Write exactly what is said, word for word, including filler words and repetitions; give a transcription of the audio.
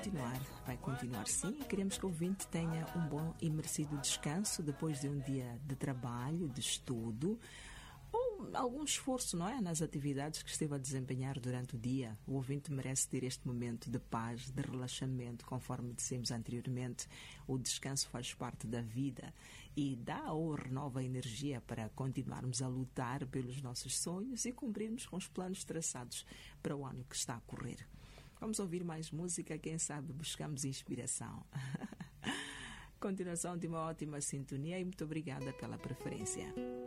continuar, vai continuar sim. Queremos que o ouvinte tenha um bom e merecido descanso depois de um dia de trabalho, de estudo, ou algum esforço, não é? Nas atividades que esteve a desempenhar durante o dia. O ouvinte merece ter este momento de paz, de relaxamento, conforme dissemos anteriormente. O descanso faz parte da vida e dá ou renova energia para continuarmos a lutar pelos nossos sonhos e cumprirmos com os planos traçados para o ano que está a correr. Vamos ouvir mais música, quem sabe buscamos inspiração. Continuação de uma ótima sintonia e muito obrigada pela preferência.